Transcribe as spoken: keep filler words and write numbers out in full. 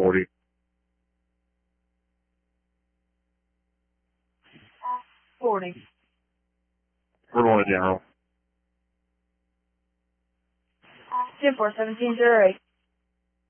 forty. forty. We're going to general. ten four, seventeen zero eight.